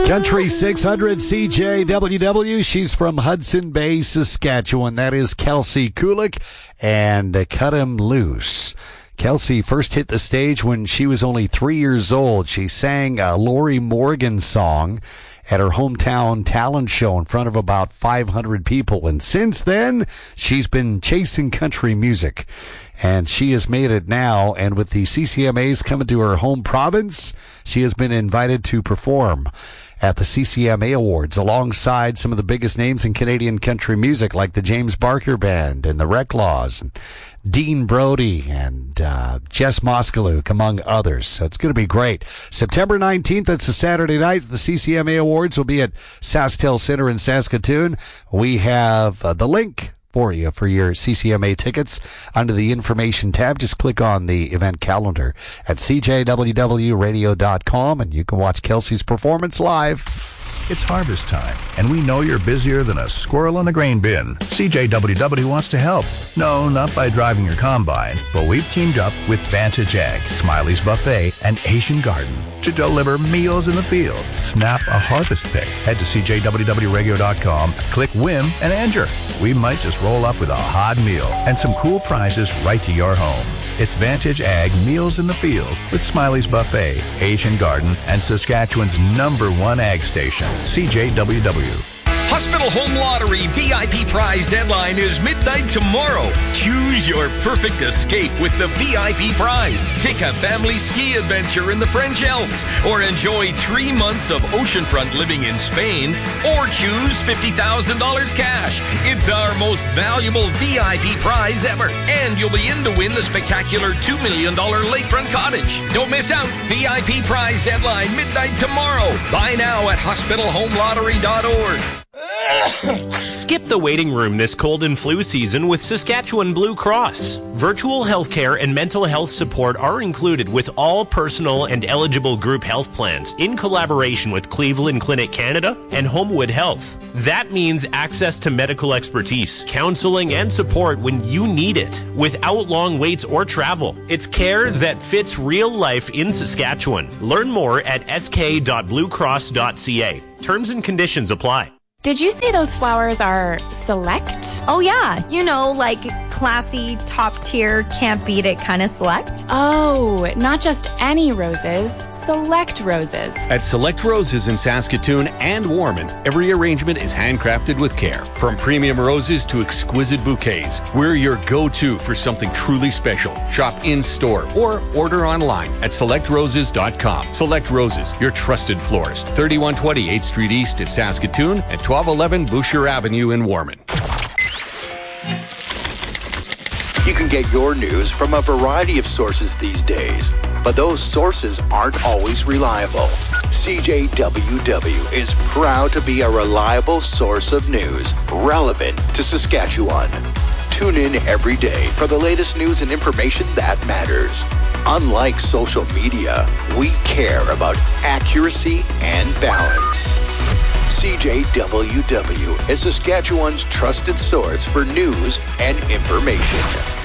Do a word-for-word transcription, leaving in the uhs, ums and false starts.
Country six hundred C J W W. She's from Hudson Bay, Saskatchewan. That is Kelsey Kulik and uh, Cut 'Em Loose. Kelsey first hit the stage when she was only three years old. She sang a Lori Morgan song at her hometown talent show in front of about five hundred people. And since then, she's been chasing country music. And she has made it now. And with the C C M As coming to her home province, she has been invited to perform at the C C M A Awards alongside some of the biggest names in Canadian country music, like the James Barker Band and the Reclaws and Dean Brody and uh, Jess Moskaleuk, among others. So it's going to be great. September nineteenth, that's a Saturday night. The C C M A Awards will be at SaskTel Center in Saskatoon. We have uh, the link for you for your C C M A tickets under the information tab. Just click on the event calendar at c j w w radio dot com and you can watch Kelsey's performance live. It's harvest time, and we know you're busier than a squirrel in a grain bin. C J W W wants to help. No, not by driving your combine, but we've teamed up with Vantage Ag, Smiley's Buffet, and Asian Garden to deliver meals in the field. Snap a harvest pick. Head to c j w w radio dot com, click Win, and enter. We might just roll up with a hot meal and some cool prizes right to your home. It's Vantage Ag Meals in the Field with Smiley's Buffet, Asian Garden, and Saskatchewan's number one ag station, C J W W. Hospital Home Lottery V I P prize deadline is midnight tomorrow. Choose your perfect escape with the V I P prize. Take a family ski adventure in the French Alps, or enjoy three months of oceanfront living in Spain, or choose fifty thousand dollars cash. It's our most valuable V I P prize ever, and you'll be in to win the spectacular two million dollars lakefront cottage. Don't miss out. V I P prize deadline midnight tomorrow. Buy now at hospital home lottery dot org. Skip the waiting room this cold and flu season with Saskatchewan Blue Cross. Virtual healthcare and mental health support are included with all personal and eligible group health plans in collaboration with Cleveland Clinic Canada and Homewood Health. That means access to medical expertise, counseling, and support when you need it without long waits or travel. It's care that fits real life in Saskatchewan. Learn more at s k dot blue cross dot c a. Terms and conditions apply. Did you say those flowers are select? Oh, yeah. You know, like classy, top tier, can't beat it kind of select. Oh, not just any roses. Select Roses. At Select Roses in Saskatoon and Warman, every arrangement is handcrafted with care. From premium roses to exquisite bouquets, we're your go-to for something truly special. Shop in-store or order online at select roses dot com. Select Roses, your trusted florist. thirty-one twenty eighth Street East in Saskatoon and twelve eleven Boucher Avenue in Warman. You can get your news from a variety of sources these days, but those sources aren't always reliable. C J W W is proud to be a reliable source of news relevant to Saskatchewan. Tune in every day for the latest news and information that matters. Unlike social media, we care about accuracy and balance. C J W W is Saskatchewan's trusted source for news and information.